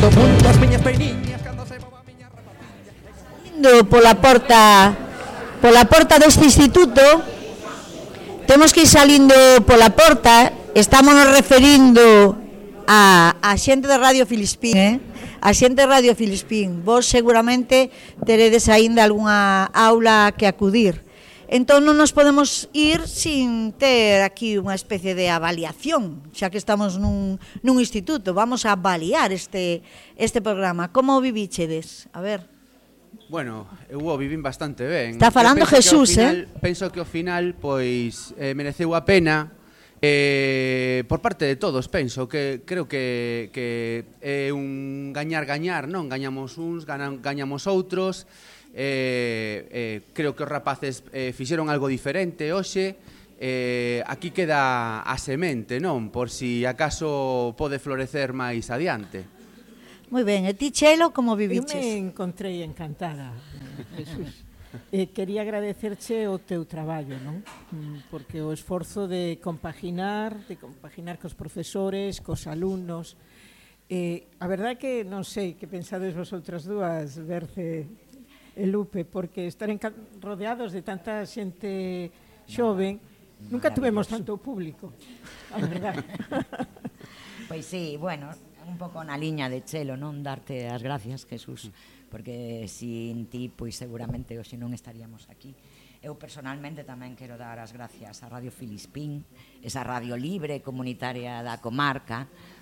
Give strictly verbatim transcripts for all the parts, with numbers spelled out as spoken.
todo mundo as miñas peiniñas cando se mova a miña rapacilla. Indo pola porta pola porta deste instituto, temos que ir salindo pola porta, estamos referindo a, a xente de Radio Filispín, eh? a xente de Radio Filispín. Vos seguramente teredes aínda algunha aula que acudir. Entón non nos podemos ir sin ter aquí unha especie de avaliación, xa que estamos nun, nun instituto. Vamos a avaliar este, este programa. Como o vivíchedes? A ver. Bueno, eu o vivín bastante ben. Está falando Jesús, final, eh? Penso que ao final, pois, eh, mereceu a pena, eh, por parte de todos, penso, que creo que, que é un gañar-gañar, non? Gañamos uns, ganan, gañamos outros. Eh, eh, creo que os rapaces eh, fixeron algo diferente hoxe. Eh, aquí queda a semente, non? Por si acaso pode florecer máis adiante. Moi ben, e ti, Chelo, como Eu viviches? me encontrei encantada, Jesús. Eh, quería agradecerche o teu traballo, non? Porque o esforzo de compaginar, de compaginar cos profesores, cos alumnos. Eh, a verdade que non sei que pensades vosotras dúas, Berce e Lupe, porque estar rodeados de tanta xente xoven, nunca tuvemos tanto público, a verdade. Pois sí, bueno, un pouco na liña de Chelo, non? Darte as gracias, Jesús, porque sin ti, pois seguramente hoxe non estaríamos aquí. Eu personalmente tamén quero dar as gracias a Radio Filispín, esa radio libre comunitaria da comarca,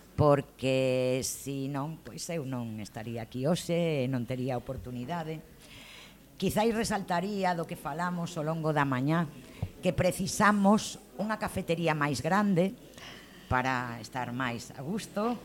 porque se non, pois eu non estaría aquí hoxe e non tería oportunidade. Quizáis resaltaría do que falamos ao longo da mañá, que precisamos unha cafetería máis grande para estar máis a gusto,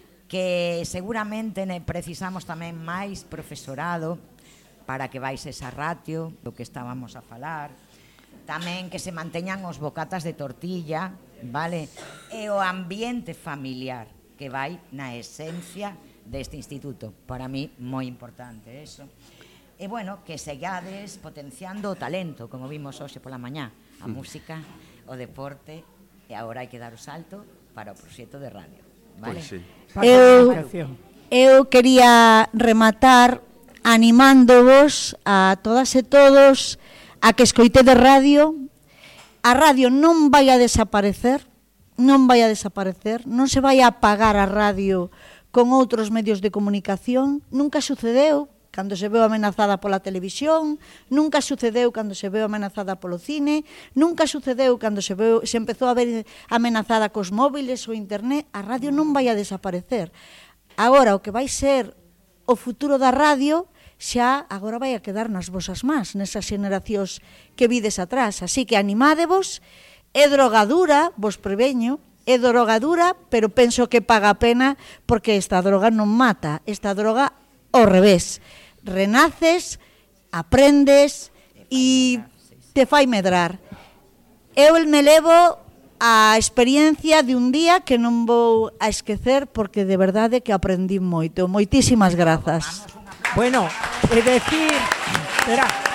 que seguramente precisamos tamén máis profesorado para que vais esa ratio do que estábamos a falar, tamén que se manteñan os bocatas de tortilla, vale? E o ambiente familiar que vai na esencia deste instituto. Para mí, moi importante eso. E, bueno, que segades potenciando o talento, como vimos hoxe pola mañá, a música, o deporte, e agora hai que dar o salto para o proxecto de radio, vale? Pois sí. Eu, eu quería rematar animándovos a todas e todos a que escoitedes radio. A radio non vai a desaparecer, non vai a desaparecer, non se vai a apagar a radio con outros medios de comunicación, nunca sucedeu cando se veu amenazada pola televisión, nunca sucedeu cando se veu amenazada polo cine, nunca sucedeu cando se, veu, se empezou a ver amenazada cos móviles ou internet. A radio non vai a desaparecer. Agora, o que vai ser o futuro da radio xa agora vai a quedar nas vosas más, nesas xeneracións que vides atrás. Así que animádevos, é drogadura, vos preveño, é drogadura, pero penso que paga a pena, porque esta droga non mata, esta droga ao revés. Renaces, aprendes e te fai medrar. Eu me levo a experiencia de un día que non vou a esquecer, porque de verdade que aprendí moito. Moitísimas grazas. Bueno, é decir, verá,